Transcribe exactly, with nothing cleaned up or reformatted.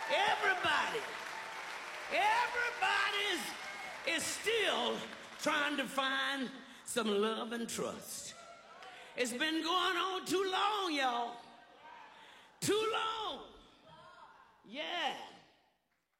Everybody, everybody is, is still trying to find some love and trust. It's been going on too long, y'all. Too long. Yeah.